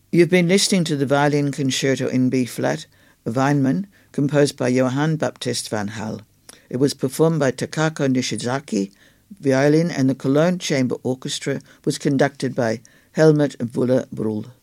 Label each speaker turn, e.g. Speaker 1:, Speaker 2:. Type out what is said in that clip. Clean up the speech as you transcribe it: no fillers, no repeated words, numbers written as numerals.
Speaker 1: You've been listening to the Violin Concerto in B-flat, Weinmann, composed by Johann Baptist van Hal. It was performed by Takako Nishizaki, violin, and the Cologne Chamber Orchestra was conducted by Helmut Wüller-Brühl.